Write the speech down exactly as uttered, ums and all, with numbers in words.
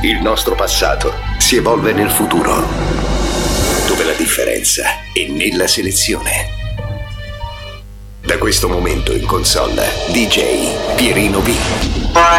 Il nostro passato si evolve nel futuro, dove la differenza è nella selezione. Da questo momento in console, D J Pierino B.